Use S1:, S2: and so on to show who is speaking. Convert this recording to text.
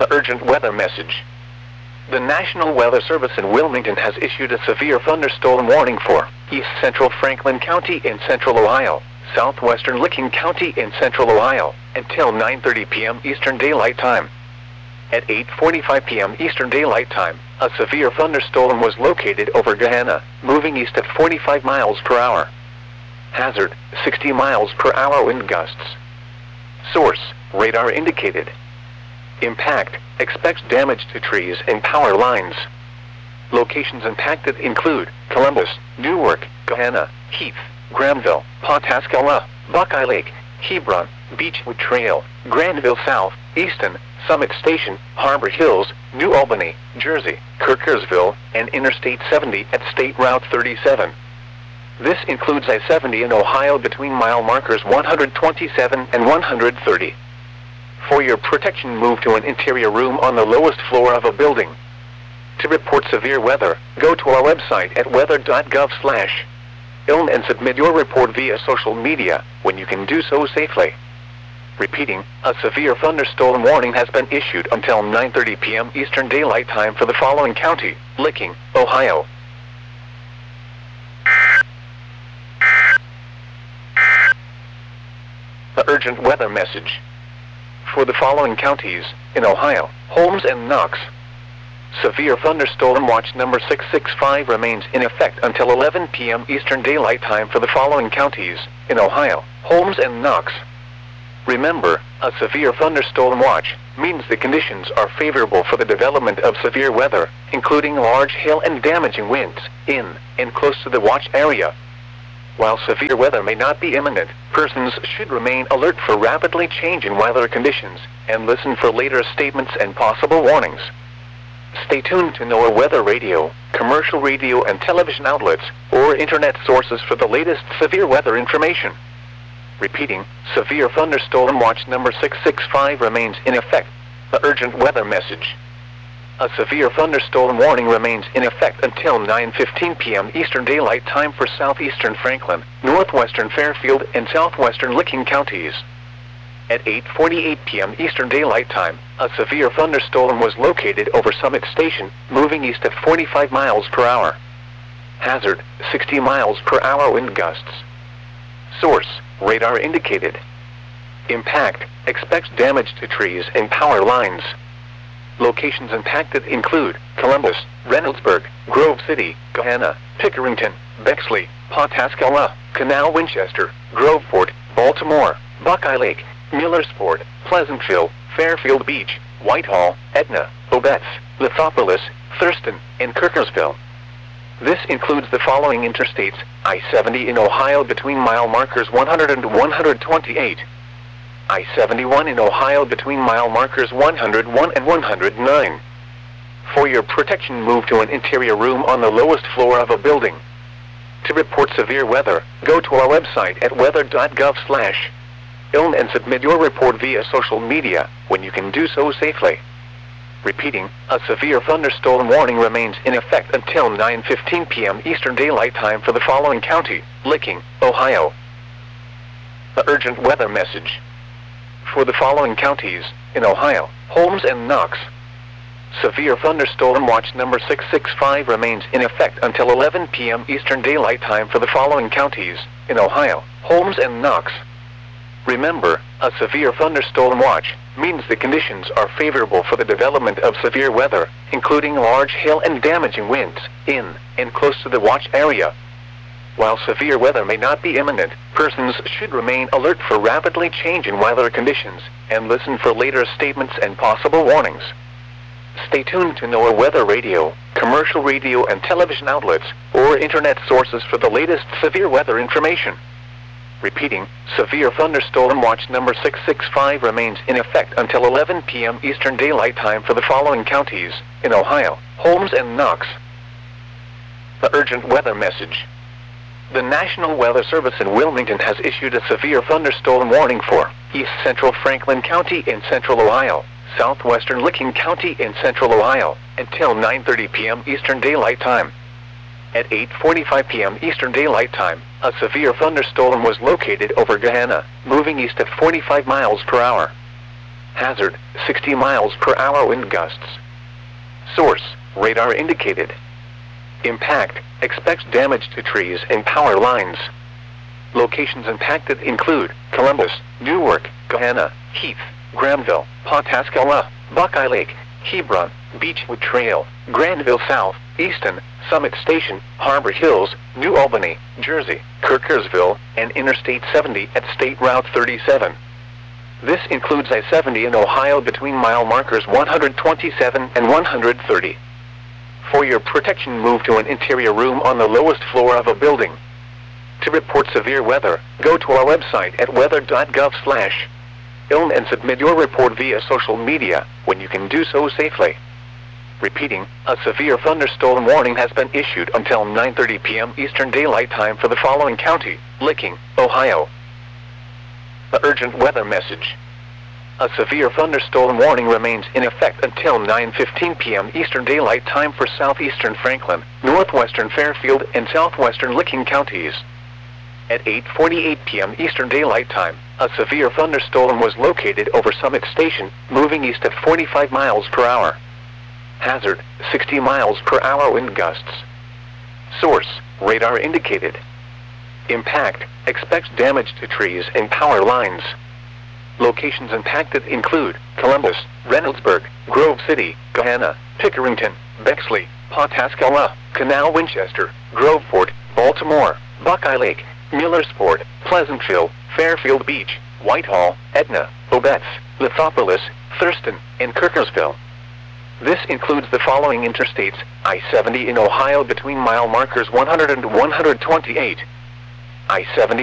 S1: The urgent weather message. The National Weather Service in Wilmington has issued a severe thunderstorm warning for East Central Franklin County in Central Ohio, Southwestern Licking County in Central Ohio, until 9:30 p.m. Eastern Daylight Time. At 8:45 p.m. Eastern Daylight Time, a severe thunderstorm was located over Gahanna, moving east at 45 miles per hour. Hazard, 60 miles per hour wind gusts. Source, radar indicated. Impact, expects damage to trees and power lines. Locations impacted include Columbus, Newark, Gahanna, Heath, Granville, Pawtascala, Buckeye Lake, Hebron, Beechwood Trail, Granville South, Easton, Summit Station, Harbor Hills, New Albany, Jersey, Kirkersville, and Interstate 70 at State Route 37. This includes I-70 in Ohio between mile markers 127 and 130. For your protection, move to an interior room on the lowest floor of a building. To report severe weather, go to our website at weather.gov/ilm and submit your report via social media when you can do so safely. Repeating, a severe thunderstorm warning has been issued until 9:30 p.m. Eastern Daylight Time for the following county: Licking, Ohio. The urgent weather message. For the following counties in Ohio: Holmes and Knox. Severe thunderstorm watch number 665 remains in effect until 11 p.m. Eastern Daylight Time for the following counties in Ohio: Holmes and Knox. Remember, a severe thunderstorm watch means the conditions are favorable for the development of severe weather, including large hail and damaging winds, in and close to the watch area. While severe weather may not be imminent, persons should remain alert for rapidly changing weather conditions and listen for later statements and possible warnings. Stay tuned to NOAA Weather Radio, commercial radio and television outlets, or internet sources for the latest severe weather information. Repeating, severe thunderstorm watch number 665 remains in effect. The urgent weather message. A severe thunderstorm warning remains in effect until 9:15 p.m. Eastern Daylight Time for southeastern Franklin, northwestern Fairfield, and southwestern Licking counties. At 8:48 p.m. Eastern Daylight Time, a severe thunderstorm was located over Summit Station, moving east at 45 miles per hour. Hazard, 60 miles per hour wind gusts. Source, radar indicated. Impact, expects damage to trees and power lines. Locations impacted include Columbus, Reynoldsburg, Grove City, Gahanna, Pickerington, Bexley, Pawtascala, Canal Winchester, Groveport, Baltimore, Buckeye Lake, Millersport, Pleasantville, Fairfield Beach, Whitehall, Etna, Obetz, Lithopolis, Thurston, and Kirkersville. This includes the following interstates: I-70 in Ohio between mile markers 100 and 128. I-71 in Ohio between mile markers 101 and 109. For your protection, move to an interior room on the lowest floor of a building. To report severe weather, go to our website at weather.gov/ilm and submit your report via social media when you can do so safely. Repeating, a severe thunderstorm warning remains in effect until 9:15 p.m. Eastern Daylight Time for the following county: Licking, Ohio. The urgent weather message. For the following counties in Ohio: Holmes and Knox. Severe thunderstorm watch number 665 remains in effect until 11 p.m. Eastern Daylight Time for the following counties in Ohio: Holmes and Knox. Remember, a severe thunderstorm watch means the conditions are favorable for the development of severe weather, including large hail and damaging winds, in and close to the watch area. While severe weather may not be imminent, persons should remain alert for rapidly changing weather conditions and listen for later statements and possible warnings. Stay tuned to NOAA Weather Radio, commercial radio and television outlets, or internet sources for the latest severe weather information. Repeating, severe thunderstorm watch number 665 remains in effect until 11 p.m. Eastern Daylight Time for the following counties in Ohio: Holmes and Knox. The urgent weather message. The National Weather Service in Wilmington has issued a severe thunderstorm warning for East Central Franklin County in Central Ohio, Southwestern Licking County in Central Ohio, until 9:30 p.m. Eastern Daylight Time. At 8:45 p.m. Eastern Daylight Time, a severe thunderstorm was located over Gahanna, moving east at 45 miles per hour. Hazard, 60 miles per hour wind gusts. Source, radar indicated. Impact, expects damage to trees and power lines. Locations impacted include Columbus, Newark, Gahanna, Heath, Granville, Pawtascala, Buckeye Lake, Hebron, Beechwood Trail, Granville South, Easton, Summit Station, Harbor Hills, New Albany, Jersey, Kirkersville, and Interstate 70 at State Route 37. This includes I-70 in Ohio between mile markers 127 and 130. For your protection, move to an interior room on the lowest floor of a building. To report severe weather, go to our website at weather.gov/ilm and submit your report via social media when you can do so safely. Repeating, a severe thunderstorm warning has been issued until 9:30 p.m. Eastern Daylight Time for the following county: Licking, Ohio. The urgent weather message. A severe thunderstorm warning remains in effect until 9:15 p.m. Eastern Daylight Time for southeastern Franklin, northwestern Fairfield, and southwestern Licking counties. At 8:48 p.m. Eastern Daylight Time, a severe thunderstorm was located over Summit Station, moving east at 45 miles per hour. Hazard, 60 miles per hour wind gusts. Source, radar indicated. Impact, expects damage to trees and power lines. Locations impacted include Columbus, Reynoldsburg, Grove City, Gahanna, Pickerington, Bexley, Pawtascala, Canal Winchester, Groveport, Baltimore, Buckeye Lake, Millersport, Pleasantville, Fairfield Beach, Whitehall, Etna, Obetz, Lithopolis, Thurston, and Kirkersville. This includes the following interstates: I-70 in Ohio between mile markers 100 and 128. I-70